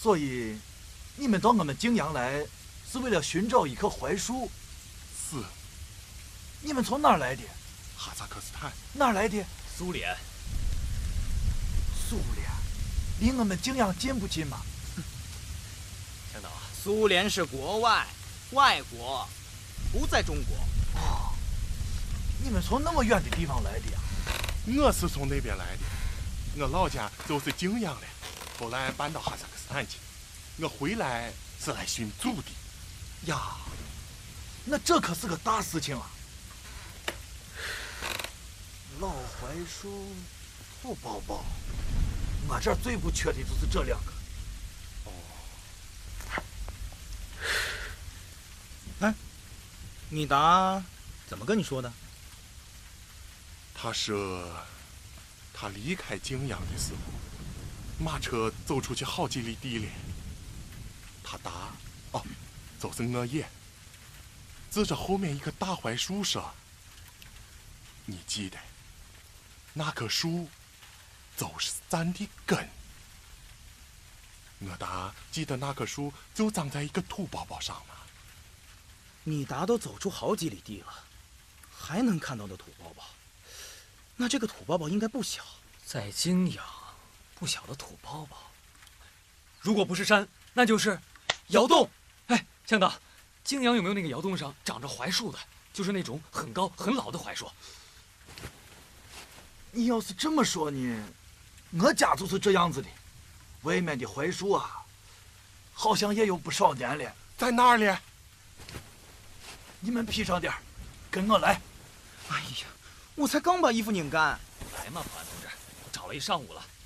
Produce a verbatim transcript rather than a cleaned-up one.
所以，你们到我们泾阳来，是为了寻找一棵槐树。 是。 你们从哪儿来的？ 哈萨克斯坦。 哪儿来的？ 苏联。 苏联，离我们泾阳近不近嘛？ 向导，苏联是国外，外国，不在中国。 哦，你们从那么远的地方来的呀？ 我是从那边来的，我老家就是泾阳的，后来搬到哈萨克斯坦去。我回来是来寻祖的。 呀，那这可是个大事情啊！老槐树、土包包，我这儿最不缺的就是这两个。 哦。 哎，你答怎么跟你说的？ 他说，他离开泾阳的时候，马车走出去好几里地了。他答，哦，就是我也，指着后面一棵大槐树说：“你记得，那棵树就是咱的根。”我答，记得那棵树就长在一个土包包上嘛。 你答都走出好几里地了，还能看到那土包包，那这个土包包应该不小。 在泾阳，不小的土包包，如果不是山，那就是窑洞。哎，向导，泾阳有没有那个窑洞上长着槐树的？就是那种很高很老的槐树。 你要是这么说呢，我家就是这样子的。外面的槐树啊，好像也有不少年了。 在哪儿呢？ 你们披上点，跟我来。 哎呀，我才刚把衣服拧干。 来嘛，保安同志，我找了一上午了，